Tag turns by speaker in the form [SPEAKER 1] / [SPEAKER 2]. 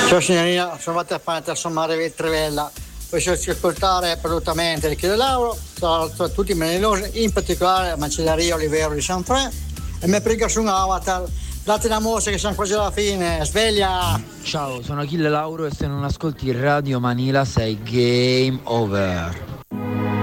[SPEAKER 1] Ciao signorina, sono a parte a sommare Trivella. Poi ci ascoltare assolutamente il Chiedo Lauro, a tutti i Menellosi, in particolare a Macellaria Olivero di San Fre. E mi prega su un avatar. Date la mossa che siamo quasi alla fine, sveglia!
[SPEAKER 2] Ciao, sono Achille Lauro e se non ascolti Radio Manila sei game over.